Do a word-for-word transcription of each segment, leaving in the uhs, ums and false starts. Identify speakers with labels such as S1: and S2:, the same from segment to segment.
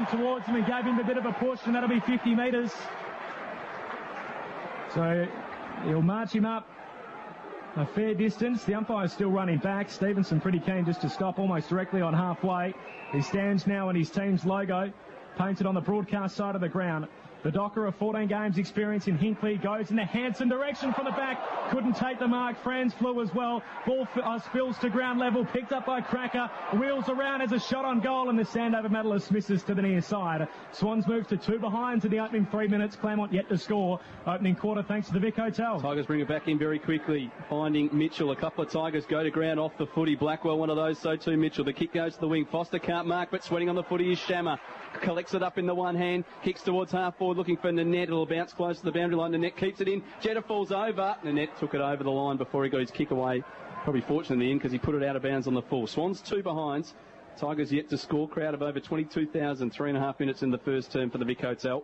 S1: line towards him and gave him a bit of a push, and that'll be fifty metres. So he'll march him up a fair distance. The umpire's still running back. Stevenson pretty keen just to stop almost directly on halfway. He stands now in his team's logo, painted on the broadcast side of the ground. The Docker of fourteen games experience in Hinckley goes in the Hanson direction from the back. Couldn't take the mark. Franz flew as well. Ball uh, spills to ground level. Picked up by Cracker. Wheels around as a shot on goal, and the Sandover medalist misses to the near side. Swans move to two behind to the opening three minutes. Claremont yet to score. Opening quarter thanks to the Vic Hotel.
S2: Tigers bring it back in very quickly. Finding Mitchell. A couple of Tigers go to ground off the footy. Blackwell one of those, so too Mitchell. The kick goes to the wing. Foster can't mark, but sweating on the footy is Shammer. Collects it up in the one hand. Kicks towards half forward looking for Nanette. It'll bounce close to the boundary line. Nanette keeps it in. Jetta falls over. Nanette took it over the line before he got his kick away. Probably fortunate in the end because he put it out of bounds on the full. Swans two behinds. Tigers yet to score. Crowd of over twenty-two thousand. Three and a half minutes in the first term for the Vic Hotel.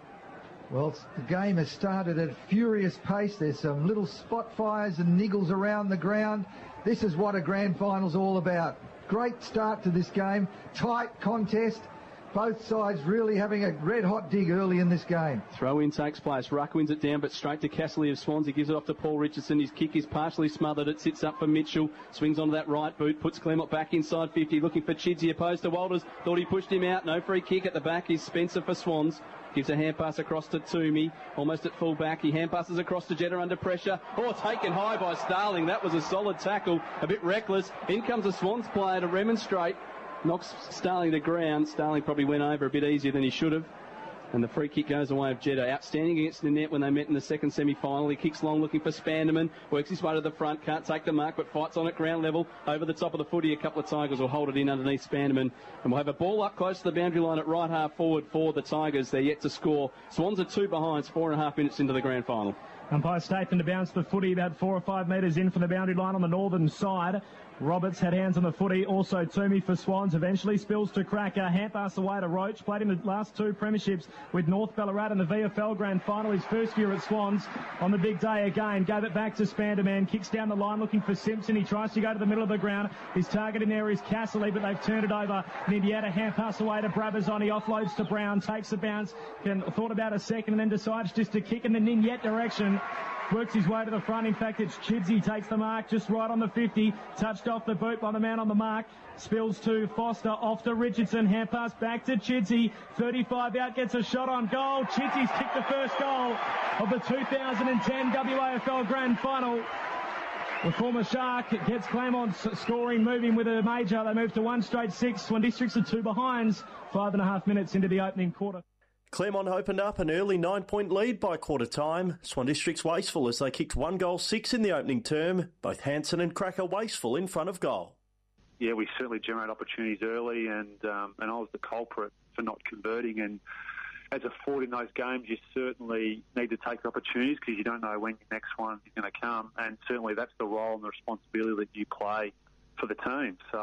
S3: Well, the game has started at a furious pace. There's some little spot fires and niggles around the ground. This is what a grand final's all about. Great start to this game. Tight contest. Both sides really having a red-hot dig early in this game.
S2: Throw-in takes place. Ruck wins it down, but straight to Castley of Swans. He gives it off to Paul Richardson. His kick is partially smothered. It sits up for Mitchell. Swings onto that right boot. Puts Claremont back inside fifty. Looking for Chidsey opposed to Walters. Thought he pushed him out. No free kick at the back is Spencer for Swans. Gives a hand pass across to Toomey. Almost at full back. He hand passes across to Jetta under pressure. Oh, taken high by Starling. That was a solid tackle. A bit reckless. In comes a Swans player to remonstrate. Knocks Starling to ground. Starling probably went over a bit easier than he should have. And the free kick goes away of Jetta. Outstanding against the net when they met in the second semi-final. He kicks long looking for Spanderman. Works his way to the front. Can't take the mark, but fights on at ground level. Over the top of the footy, a couple of Tigers will hold it in underneath Spanderman. And we'll have a ball up close to the boundary line at right half forward for the Tigers. They're yet to score. Swans are two behinds, four and a half minutes into the grand final.
S1: Umpire Statham to bounce the footy about four or five metres in from the boundary line on the northern side. Roberts had hands on the footy. Also Toomey for Swans. Eventually spills to Cracker. Hand pass away to Roach. Played in the last two premierships with North Ballarat in the V F L Grand Final. His first year at Swans on the big day again. Gave it back to Spanderman. Kicks down the line looking for Simpson. He tries to go to the middle of the ground. His target in there is Castley, but they've turned it over. And Indiana hand pass away to Brabazon. He offloads to Brown. Takes the bounce. Can, thought about a second and then decides just to kick in the Ninyette direction. Works his way to the front. In fact, it's Chidsey takes the mark just right on the fifty. Touched off the boot by the man on the mark. Spills to Foster, off to Richardson. Hand pass back to Chidsey. thirty-five out, gets a shot on goal. Chidsey's kicked the first goal of the two thousand ten W A F L Grand Final. The former Shark gets Claremont scoring, moving with a major. They move to one straight six. Swan Districts are two behinds. Five and a half minutes into the opening quarter.
S4: Claremont opened up an early nine-point lead by quarter time. Swan Districts wasteful as they kicked one goal six in the opening term. Both Hanson and Cracker wasteful in front of goal.
S5: Yeah, we certainly generated opportunities early, and um, and I was the culprit for not converting. And as a forward in those games, you certainly need to take opportunities because you don't know when your next one is going to come. And certainly that's the role and the responsibility that you play for the team. So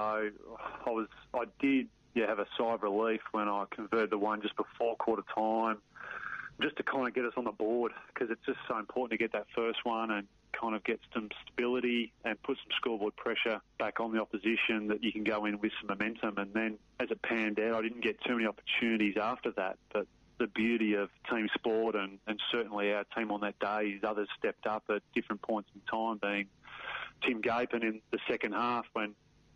S5: I was, I did. Yeah, have a sigh of relief when I converted the one just before quarter time, just to kind of get us on the board, because it's just so important to get that first one and kind of get some stability and put some scoreboard pressure back on the opposition that you can go in with some momentum. And then as it panned out, I didn't get too many opportunities after that, but the beauty of team sport and, and certainly our team on that day is others stepped up at different points in time, being Tim Gapin in the second half when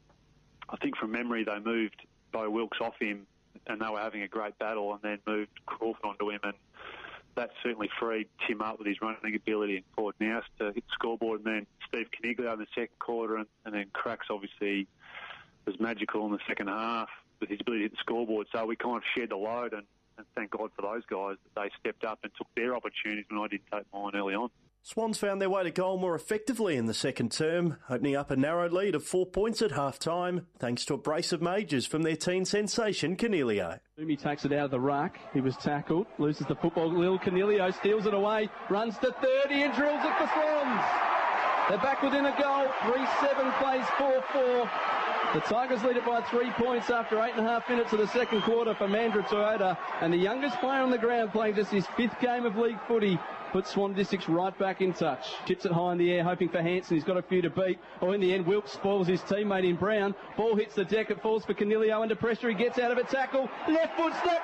S5: I think from memory they moved Bo Wilkes off him and they were having a great battle, and then moved Crawford onto him, and that certainly freed Tim up with his running ability and forward now to hit the scoreboard. And then Steve Caniglio in the second quarter, and, and then Cracks obviously was magical in the second half with his ability to hit the scoreboard. So we kind of shared the load, and, and thank God for those guys that they stepped up and took their opportunities when I didn't take mine early on.
S4: Swans found their way to goal more effectively in the second term, opening up a narrow lead of four points at half-time, thanks to a brace of majors from their teen sensation, Caniglio.
S2: He takes it out of the ruck. He was tackled, loses the football. Lil Caniglio steals it away, runs to thirty and drills it for Swans. They're back within a goal. three seven plays four four. The Tigers lead it by three points after eight and a half minutes of the second quarter for Mandra Toyota. And the youngest player on the ground, playing just his fifth game of league footy, puts Swan Districts right back in touch. Chips it high in the air, hoping for Hanson. He's got a few to beat. Or in the end, Wilkes spoils his teammate in Brown. Ball hits the deck. It falls for Caniglio under pressure. He gets out of a tackle. Left foot snap.